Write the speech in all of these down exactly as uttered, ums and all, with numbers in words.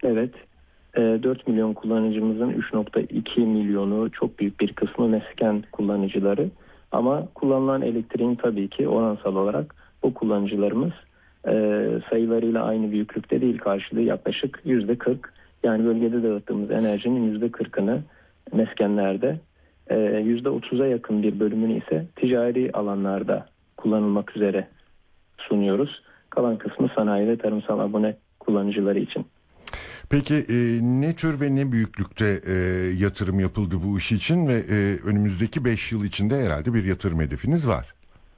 Evet, e, dört milyon kullanıcımızın üç nokta iki milyonu, çok büyük bir kısmı mesken kullanıcıları. Ama kullanılan elektriğin tabii ki oransal olarak bu kullanıcılarımız e, sayılarıyla aynı büyüklükte değil, karşılığı yaklaşık yüzde kırk. Yani bölgede dağıttığımız enerjinin yüzde kırkını meskenlerde, e, yüzde otuza yakın bir bölümünü ise ticari alanlarda kullanılmak üzere sunuyoruz. Kalan kısmı sanayi ve tarımsal abone kullanıcıları için. Peki e, ne tür ve ne büyüklükte e, yatırım yapıldı bu iş için ve e, önümüzdeki beş yıl içinde herhalde bir yatırım hedefiniz var?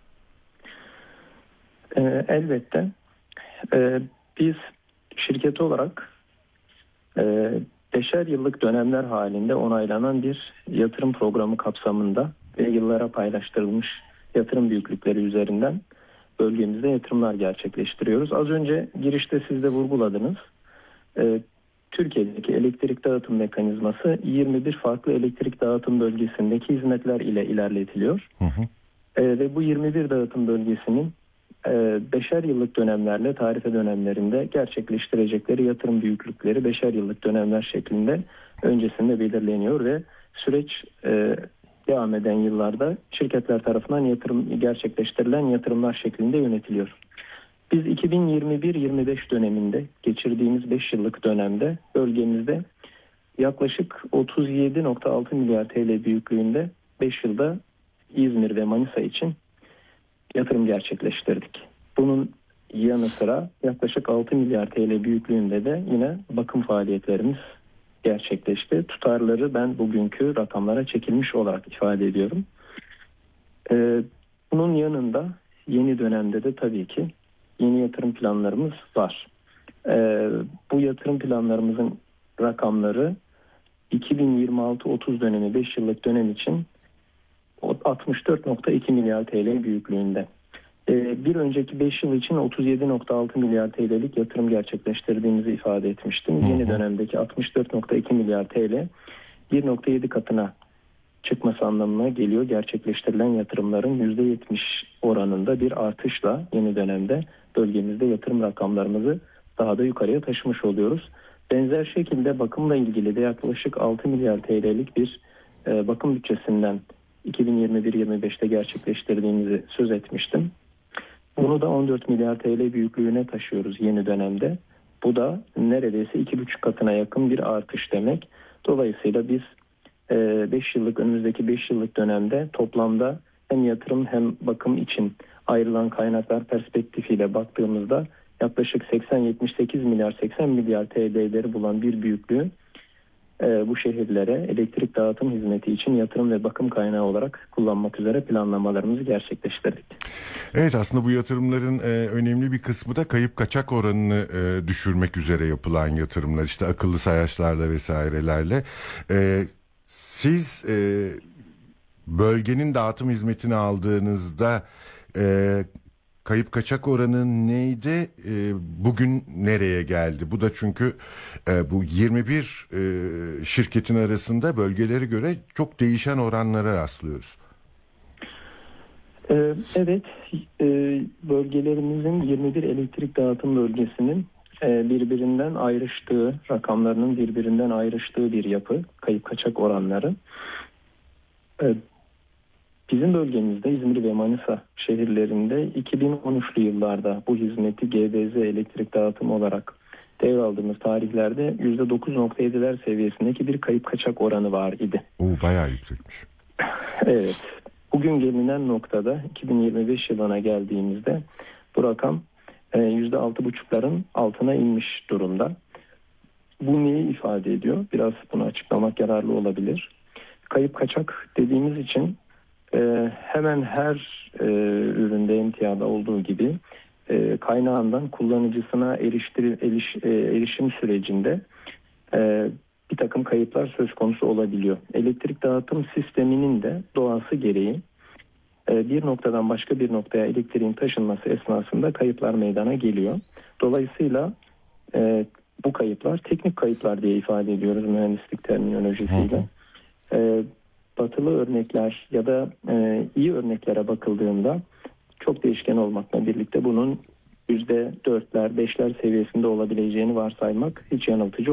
E, elbette. E, biz şirket olarak e, beşer yıllık dönemler halinde onaylanan bir yatırım programı kapsamında ve yıllara paylaştırılmış yatırım büyüklükleri üzerinden bölgemizde yatırımlar gerçekleştiriyoruz. Az önce girişte siz de vurguladınız. E, Türkiye'deki elektrik dağıtım mekanizması yirmi bir farklı elektrik dağıtım bölgesindeki hizmetler ile ilerletiliyor. Hı hı. E, ve bu yirmi bir dağıtım bölgesinin e, beşer yıllık dönemlerle tarife dönemlerinde gerçekleştirecekleri yatırım büyüklükleri beşer yıllık dönemler şeklinde öncesinde belirleniyor ve süreç e, devam eden yıllarda şirketler tarafından yatırım gerçekleştirilen yatırımlar şeklinde yönetiliyor. Biz iki bin yirmi bir yirmi beş döneminde geçirdiğimiz beş yıllık dönemde bölgemizde yaklaşık otuz yedi nokta altı milyar T L büyüklüğünde beş yılda İzmir ve Manisa için yatırım gerçekleştirdik. Bunun yanı sıra yaklaşık altı milyar T L büyüklüğünde de yine bakım faaliyetlerimiz gerçekleşti. Tutarları ben bugünkü rakamlara çekilmiş olarak ifade ediyorum. Ee, bunun yanında yeni dönemde de tabii ki yeni yatırım planlarımız var. Ee, bu yatırım planlarımızın rakamları iki bin yirmi altı otuz dönemi beş yıllık dönem için altmış dört nokta iki milyar T L büyüklüğünde. Ee, bir önceki beş yıl için otuz yedi nokta altı milyar T L'lik yatırım gerçekleştirdiğimizi ifade etmiştim. Hı hı. Yeni dönemdeki altmış dört nokta iki milyar T L bir nokta yedi katına çıkması anlamına geliyor. Gerçekleştirilen yatırımların yüzde yetmiş oranında bir artışla yeni dönemde bölgemizde yatırım rakamlarımızı daha da yukarıya taşımış oluyoruz. Benzer şekilde bakımla ilgili de yaklaşık altı milyar T L'lik bir e, bakım bütçesinden iki bin yirmi bir yirmi beşte gerçekleştirdiğimizi söz etmiştim. Bunu da on dört milyar T L büyüklüğüne taşıyoruz yeni dönemde. Bu da neredeyse iki buçuk katına yakın bir artış demek. Dolayısıyla biz beş yıllık önümüzdeki beş yıllık dönemde toplamda hem yatırım hem bakım için ayrılan kaynaklar perspektifiyle baktığımızda yaklaşık seksen yetmiş sekiz milyar seksen milyar T L'leri bulan bir büyüklüğü e, bu şehirlere elektrik dağıtım hizmeti için yatırım ve bakım kaynağı olarak kullanmak üzere planlamalarımızı gerçekleştirdik. Evet, aslında bu yatırımların e, önemli bir kısmı da kayıp kaçak oranını e, düşürmek üzere yapılan yatırımlar, işte akıllı sayaçlarla vesairelerle. E, siz e, bölgenin dağıtım hizmetini aldığınızda e, kayıp kaçak oranı neydi? E, bugün nereye geldi? Bu da çünkü e, bu yirmi bir e, şirketin arasında bölgelere göre çok değişen oranlara rastlıyoruz. Ee, evet, e, bölgelerimizin yirmi bir elektrik dağıtım bölgesinin e, birbirinden ayrıştığı, rakamlarının birbirinden ayrıştığı bir yapı, kayıp kaçak oranları. E, Bizim bölgemizde İzmir ve Manisa şehirlerinde iki bin on üçlü yıllarda bu hizmeti G D Z elektrik dağıtımı olarak devraldığımız tarihlerde yüzde dokuz nokta yediler seviyesindeki bir kayıp kaçak oranı var idi. Oo, bayağı yüksekmiş. Evet. Bugün gelinen noktada iki bin yirmi beş yılına geldiğimizde bu rakam yüzde altı buçukların altına inmiş durumda. Bu neyi ifade ediyor? Biraz bunu açıklamak yararlı olabilir. Kayıp kaçak dediğimiz için Ee, hemen her e, üründe emtiyada olduğu gibi e, kaynağından kullanıcısına eriştir, eriş, e, erişim sürecinde e, bir takım kayıplar söz konusu olabiliyor. Elektrik dağıtım sisteminin de doğası gereği e, bir noktadan başka bir noktaya elektriğin taşınması esnasında kayıplar meydana geliyor. Dolayısıyla e, bu kayıplar teknik kayıplar diye ifade ediyoruz mühendislik terminolojisiyle. E, Batılı örnekler ya da e, iyi örneklere bakıldığında çok değişken olmakla birlikte bunun yüzde dörtler, beşler seviyesinde olabileceğini varsaymak hiç yanıltıcı